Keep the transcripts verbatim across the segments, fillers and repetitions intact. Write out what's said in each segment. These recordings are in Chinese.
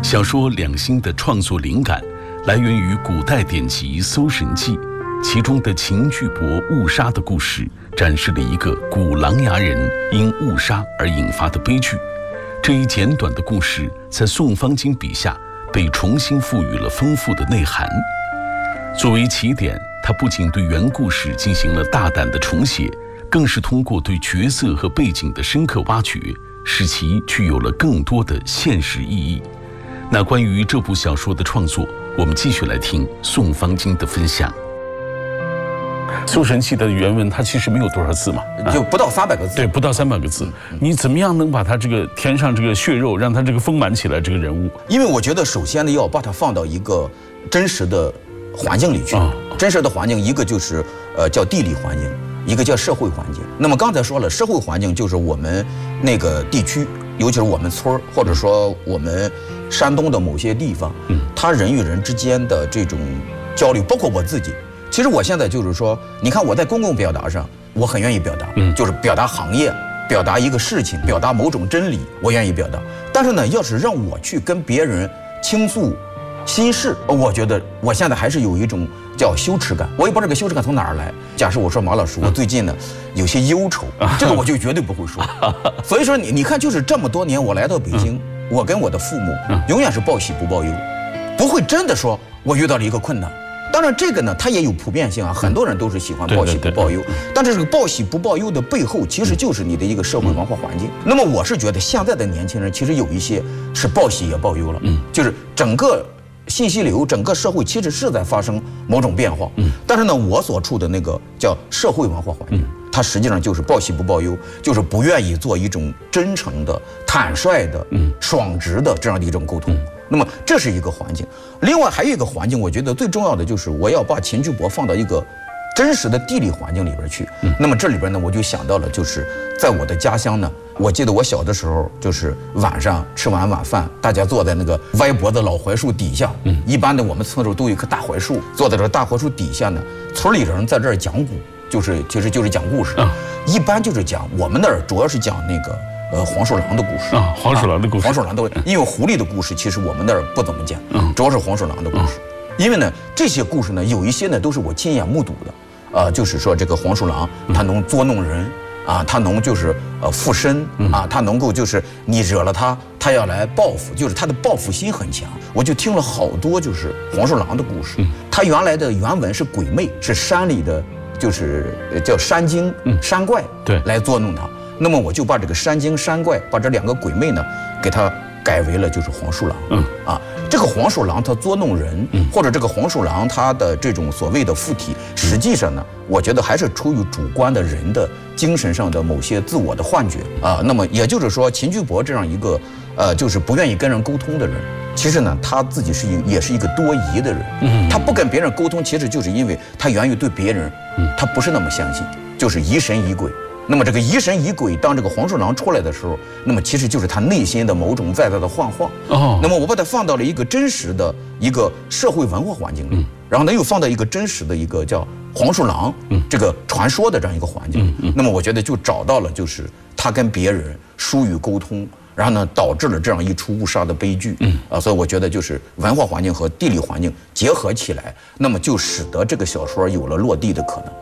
小说《两星》的创作灵感来源于古代典籍《搜神记》，其中的秦巨伯误杀的故事，展示了一个古琅琊人因误杀而引发的悲剧。这一简短的故事，在宋方金笔下被重新赋予了丰富的内涵。作为起点，他不仅对原故事进行了大胆的重写，更是通过对角色和背景的深刻挖掘，使其具有了更多的现实意义。那关于这部小说的创作，我们继续来听宋方金的分享。《搜神记》的原文它其实没有多少字嘛， 就不到三百个字。 对，不到三百个字。你怎么样能把它这个填上这个血肉，让它这个丰满起来？这个人物， 因为我觉得首先呢，要把它放到一个真实的环境里去。哦、真实的环境，一个就是呃叫地理环境，一个叫社会环境。那么刚才说了，社会环境就是我们那个地区，尤其是我们村儿，或者说我们山东的某些地方，嗯，他人与人之间的这种交流，包括我自己。其实我现在就是说，你看我在公共表达上，我很愿意表达，嗯，就是表达行业，表达一个事情，表达某种真理，我愿意表达。但是呢，要是让我去跟别人倾诉心事，我觉得我现在还是有一种叫羞耻感。我也不知道这个羞耻感从哪儿来。假设我说马老师，我最近呢有些忧愁，这个我就绝对不会说。所以说你你看，就是这么多年我来到北京，我跟我的父母永远是报喜不报忧，不会真的说我遇到了一个困难。当然，这个呢，它也有普遍性啊，很多人都是喜欢报喜不报忧。但是这个报喜不报忧的背后，其实就是你的一个社会文化环境。那么我是觉得，现在的年轻人其实有一些是报喜也报忧了，嗯，就是整个信息流、整个社会其实是在发生某种变化。嗯，但是呢，我所处的那个叫社会文化环境，它实际上就是报喜不报忧，就是不愿意做一种真诚的、坦率的、嗯、爽直的这样的一种沟通。那么这是一个环境，另外还有一个环境，我觉得最重要的就是我要把秦巨伯放到一个真实的地理环境里边去。嗯、那么这里边呢，我就想到了，就是在我的家乡呢，我记得我小的时候，就是晚上吃完晚饭，大家坐在那个歪脖子老槐树底下。嗯，一般的我们村头都有一棵大槐树，坐在这大槐树底下呢，村里人在这儿讲古，就是其实就是讲故事。嗯，一般就是讲我们那儿主要是讲那个。呃，黄鼠狼的故事啊，黄鼠狼的故事， 黄鼠狼的，因为狐狸的故事其实我们那儿不怎么讲，嗯，主要是黄鼠狼的故事。因为呢，这些故事呢，有一些呢都是我亲眼目睹的，啊，就是说这个黄鼠狼它能捉弄人，啊，它能就是呃附身，啊，它能够就是你惹了它，它要来报复，就是它的报复心很强。我就听了好多就是黄鼠狼的故事，它原来的原文是鬼魅，是山里的，就是叫山精、山怪，对，来捉弄它。那么我就把这个山精山怪，把这两个鬼魅呢，给它改为了就是黄鼠狼。嗯啊，这个黄鼠狼它捉弄人，嗯、或者这个黄鼠狼它的这种所谓的附体，实际上呢，我觉得还是出于主观的人的精神上的某些自我的幻觉啊。那么也就是说，秦巨伯这样一个呃，就是不愿意跟人沟通的人，其实呢，他自己是一也是一个多疑的人。嗯，他不跟别人沟通，其实就是因为他源于对别人，嗯，他不是那么相信，就是疑神疑鬼。那么这个疑神疑鬼，当这个黄鼠狼出来的时候，那么其实就是他内心的某种在在的幻化。哦，那么我把它放到了一个真实的一个社会文化环境里，嗯、然后呢又放到一个真实的一个叫黄鼠狼、嗯、这个传说的这样一个环境。嗯嗯、那么我觉得就找到了就是他跟别人疏于沟通，然后呢导致了这样一出误杀的悲剧。嗯啊，所以我觉得就是文化环境和地理环境结合起来，那么就使得这个小说有了落地的可能。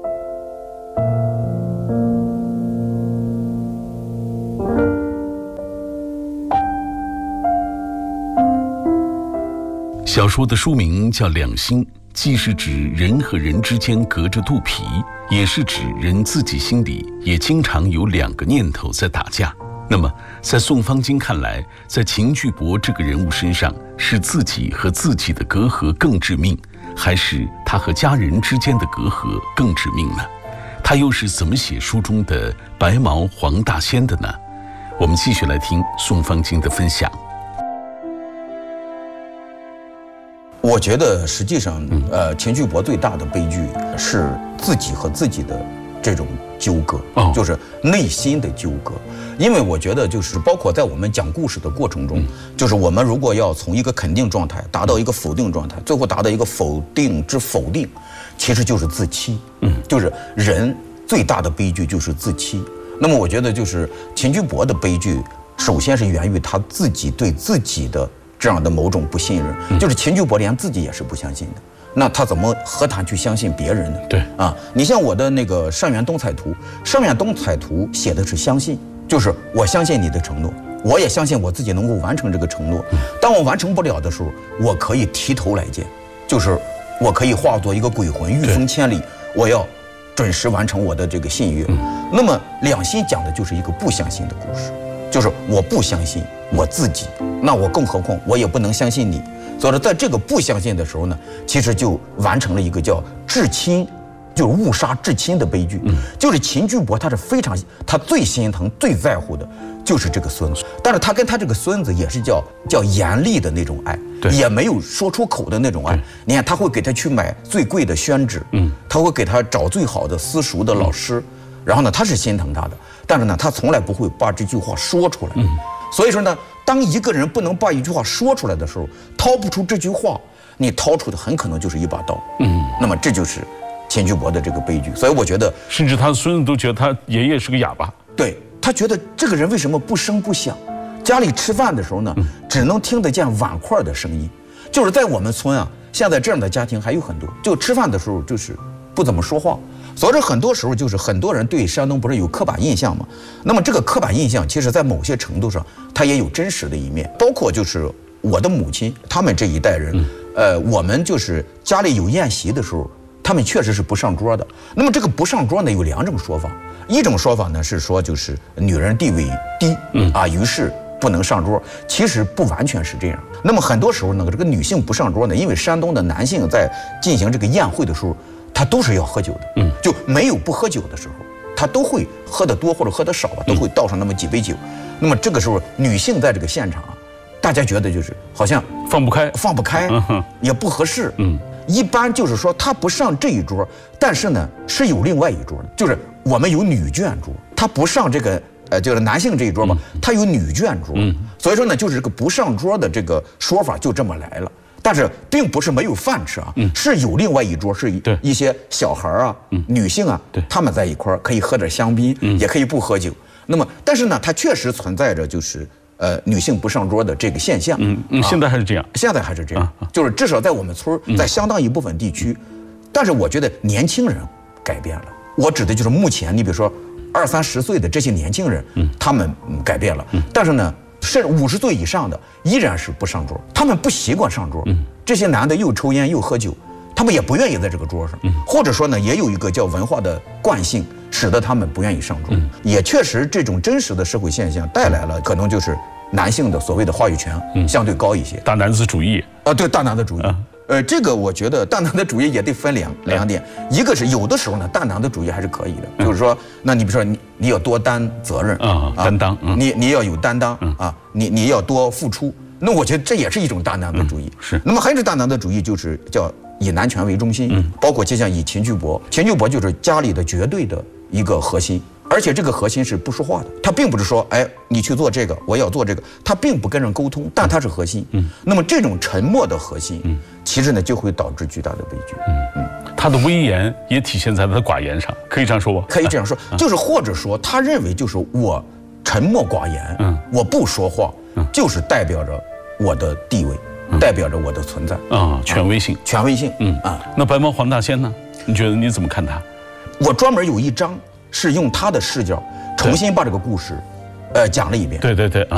小说的书名叫《两星》，既是指人和人之间隔着肚皮，也是指人自己心里也经常有两个念头在打架。那么在宋方金看来，在秦巨伯这个人物身上，是自己和自己的隔阂更致命，还是他和家人之间的隔阂更致命呢？他又是怎么写书中的白毛黄大仙的呢？我们继续来听宋方金的分享。 我觉得实际上，呃，秦巨伯最大的悲剧是自己和自己的这种纠葛，哦、就是内心的纠葛。因为我觉得，就是包括在我们讲故事的过程中，嗯、就是我们如果要从一个肯定状态达到一个否定状态，最后达到一个否定之否定，其实就是自欺。嗯，就是人最大的悲剧就是自欺。那么我觉得，就是秦巨伯的悲剧，首先是源于他自己对自己的这样的某种不信任， 嗯、 就是秦巨伯连自己也是不相信的。那他怎么何谈去相信别人呢？ 对啊，你像我的那个《上元东彩图》，《上元东彩图》写的是相信，就是我相信你的承诺，我也相信我自己能够完成这个承诺。当我完成不了的时候，我可以提头来见，就是我可以化作一个鬼魂，御风千里，我要准时完成我的这个信约。那么两心讲的就是一个不相信的故事，就是我不相信我自己，那我更何况我也不能相信你。所以说，在这个不相信的时候呢，其实就完成了一个叫至亲，就是误杀至亲的悲剧。嗯，就是秦巨伯他是非常，他最心疼、最在乎的，就是这个孙子。但是他跟他这个孙子也是叫叫严厉的那种爱，也没有说出口的那种爱。你看，他会给他去买最贵的宣纸，嗯，他会给他找最好的私塾的老师，嗯、然后呢，他是心疼他的，但是呢，他从来不会把这句话说出来。嗯。所以说呢，当一个人不能把一句话说出来的时候，掏不出这句话，你掏出的很可能就是一把刀。嗯，那么这就是秦巨伯的这个悲剧。所以我觉得， 甚至他的孙子都觉得他爷爷是个哑巴。 对，他觉得这个人为什么不声不响？家里吃饭的时候呢，只能听得见碗筷的声音。就是在我们村啊，现在这样的家庭还有很多，就吃饭的时候就是不怎么说话。所以说，很多时候就是很多人对山东不是有刻板印象吗？那么这个刻板印象，其实在某些程度上，它也有真实的一面。包括就是我的母亲，他们这一代人，呃，我们就是家里有宴席的时候，他们确实是不上桌的。那么这个不上桌呢，有两种说法。一种说法呢是说，就是女人地位低，啊，于是不能上桌。其实不完全是这样。那么很多时候呢，这个女性不上桌呢，因为山东的男性在进行这个宴会的时候，他都是要喝酒的，嗯，就没有不喝酒的时候，他都会喝得多或者喝得少吧，都会倒上那么几杯酒。那么这个时候，女性在这个现场啊，大家觉得就是好像放不开， 放不开，也不合适，嗯，一般就是说他不上这一桌，但是呢是有另外一桌的，就是我们有女眷桌，他不上这个呃就是男性这一桌嘛，他有女眷桌，嗯，所以说呢就是这个不上桌的这个说法就这么来了。但是并不是没有饭吃啊，嗯、是有另外一桌，是一些小孩啊、嗯、女性啊，他们在一块儿可以喝点香槟，嗯、也可以不喝酒。那么，但是呢，它确实存在着就是呃女性不上桌的这个现象。 嗯嗯，现在还是这样， 现在还是这样，啊、就是至少在我们村儿，在相当一部分地区，嗯、但是我觉得年轻人改变了。我指的就是目前，你比如说二三十岁的这些年轻人，嗯、他们改变了，嗯、但是呢。甚至五十岁以上的依然是不上桌，他们不习惯上桌。嗯，这些男的又抽烟又喝酒，他们也不愿意在这个桌上。嗯，或者说呢，也有一个叫文化的惯性，使得他们不愿意上桌。嗯，也确实这种真实的社会现象带来了，可能就是男性的所谓的话语权相对高一些， 大男子主义啊，对大男子主义。呃，这个我觉得大男子主义也得分两两点，一个是有的时候呢，大男子主义还是可以的，就是说，那你比如说你你要多担责任啊，担当， 你你要有担当啊，你你要多付出，那我觉得这也是一种大男子主义。 是， 那么还有一种大男子主义就是叫以男权为中心，包括就像以秦巨伯，秦巨伯就是家里的绝对的一个核心。而且这个核心是不说话的，他并不是说，哎，你去做这个，我要做这个，他并不跟人沟通，但他是核心。嗯，那么这种沉默的核心，嗯，其实呢就会导致巨大的悲剧。嗯嗯，他的威严也体现在他的寡言上，可以这样说吗？ 可以这样说，就是或者说他认为就是我沉默寡言，嗯，我不说话，嗯，就是代表着我的地位，嗯、代表着我的存在啊，权威性， 权威性。嗯啊， 那白毛黄大仙呢？你觉得你怎么看他？ 我专门有一章。是用他的视角重新把这个故事，呃，讲了一遍。 对对对啊。